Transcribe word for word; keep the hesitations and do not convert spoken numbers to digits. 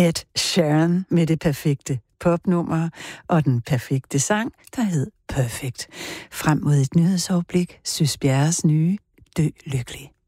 Ed Sheeran med det perfekte popnummer og den perfekte sang, der hed Perfect. Frem mod et nyhedsoverblik, Sys Bjerres nye Dø Lykkelig.